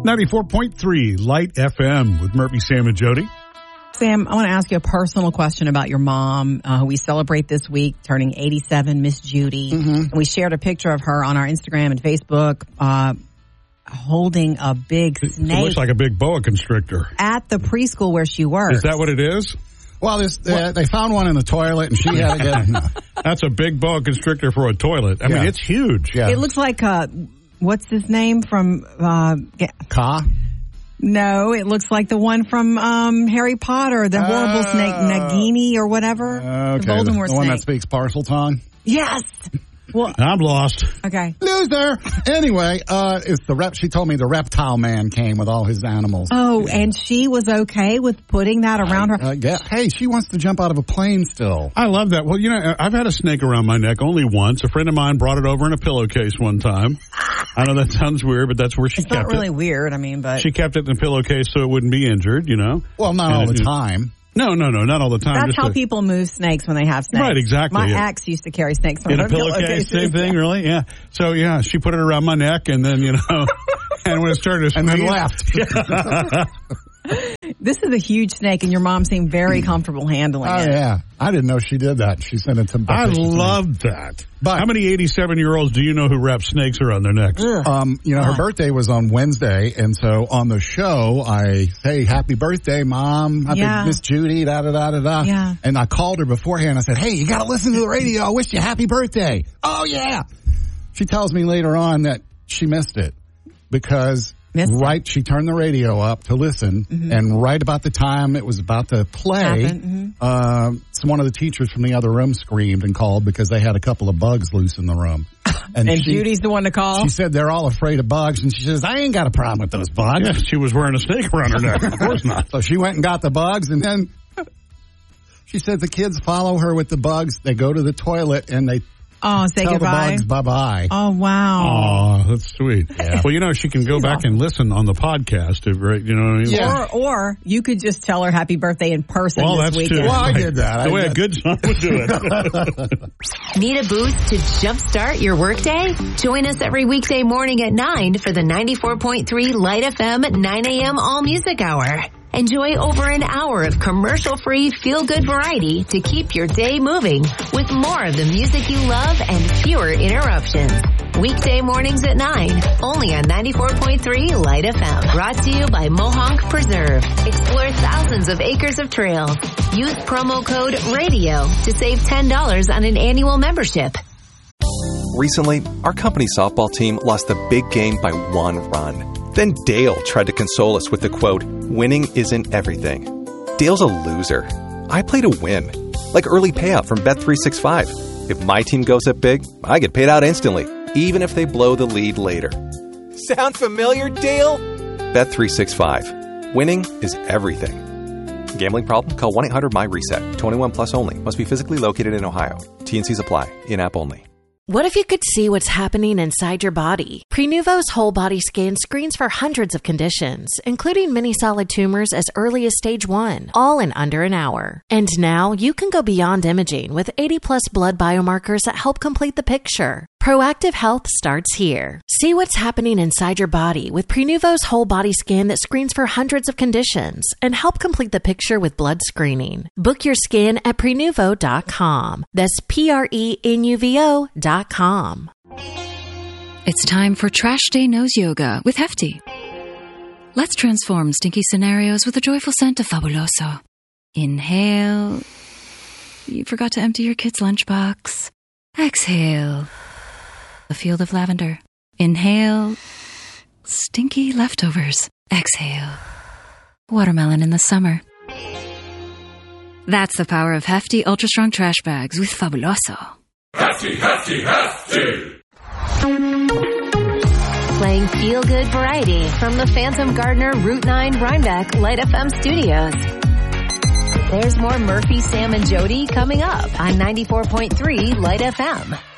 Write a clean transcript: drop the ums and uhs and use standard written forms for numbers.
94.3 Light FM with Murphy, Sam, and Jody. Sam, I want to ask you a personal question about your mom, who we celebrate this week, turning 87, Miss Judy. And we shared a picture of her on our Instagram and Facebook holding a big snake. It looks like a big boa constrictor. At the preschool where she works. Is that what it is? Well, they found one in the toilet, and she had to get... That's a big boa constrictor for a toilet. I mean, it's huge. Yeah. It looks like, what's his name from... Ka? No, it looks like the one from Harry Potter, the horrible snake, Nagini or whatever. Okay, the Voldemort the one snake. that speaks parcel tongue? Yes. Well, I'm lost. Okay. Loser. Anyway, it's the she told me the reptile man came with all his animals. Oh, and she was okay with putting that around her? Yeah. Hey, she wants to jump out of a plane still. I love that. Well, I've had a snake around my neck only once. A friend of mine brought it over in a pillowcase one time. I know that sounds weird, but that's where she kept it. It's not really weird, but... She kept it in a pillowcase so it wouldn't be injured, Well, not all the time. No, not all the time. That's how people move snakes when they have snakes. Right, exactly. My ex used to carry snakes in a pillowcase. Same thing, really? Yeah. So, she put it around my neck, and then, and when it started to and then left. This is a huge snake, and your mom seemed very comfortable handling it. Oh, yeah. I didn't know she did that. She sent it to me. I love that. But how many 87-year-olds do you know who wrap snakes around their necks? Her birthday was on Wednesday, and so on the show, I say, happy birthday, Mom. Happy Miss Judy, da-da-da-da-da. Yeah. And I called her beforehand. I said, hey, you got to listen to the radio. I wish you happy birthday. Oh, yeah. She tells me later on that she missed it because... she turned the radio up to listen, and right about the time it was about to play, one of the teachers from the other room screamed and called because they had a couple of bugs loose in the room. And Judy's the one to call? She said they're all afraid of bugs, and she says, I ain't got a problem with those bugs. Yeah, she was wearing a snake around her neck. Of course not. So she went and got the bugs, and then she said the kids follow her with the bugs. They go to the toilet, and they say tell goodbye. the bugs bye-bye. Oh, wow. Oh, that's sweet. Yeah. Well, she can go back and listen on the podcast. Right? You know what I mean? Yeah. Or you could just tell her happy birthday in person this weekend. True. Well, I did that. The way a good son would do it. Need a boost to jumpstart your workday? Join us every weekday morning at 9 for the 94.3 Light FM 9 a.m. All Music Hour. Enjoy over an hour of commercial-free feel-good variety to keep your day moving with more of the music you love and fewer interruptions. Weekday mornings at 9, only on 94.3 Light FM. Brought to you by Mohonk Preserve. Explore thousands of acres of trails. Use promo code RADIO to save $10 on an annual membership. Recently, our company softball team lost the big game by 1 run. Then Dale tried to console us with the quote, winning isn't everything. Dale's a loser. I play to win. Like early payout from Bet365. If my team goes up big, I get paid out instantly, even if they blow the lead later. Sound familiar, Dale? Bet365. Winning is everything. Gambling problem? Call 1-800-MY-RESET. 21 plus only. Must be physically located in Ohio. T&Cs apply. In-app only. What if you could see what's happening inside your body? Prenuvo's whole body scan screens for hundreds of conditions, including many solid tumors as early as stage 1, all in under an hour. And now you can go beyond imaging with 80+ blood biomarkers that help complete the picture. Proactive health starts here. See what's happening inside your body with Prenuvo's whole body scan that screens for hundreds of conditions and help complete the picture with blood screening. Book your scan at Prenuvo.com. That's Prenuvo.com. It's time for Trash Day Nose Yoga with Hefty. Let's transform stinky scenarios with a joyful scent of Fabuloso. Inhale. You forgot to empty your kid's lunchbox. Exhale. A field of lavender. Inhale. Stinky leftovers. Exhale. Watermelon in the summer. That's the power of Hefty Ultra Strong Trash Bags with Fabuloso. Hefty, Hefty, Hefty! Playing feel-good variety from the Phantom Gardener Route 9 Rhinebeck Light FM studios. There's more Murphy, Sam, and Jody coming up on 94.3 Light FM.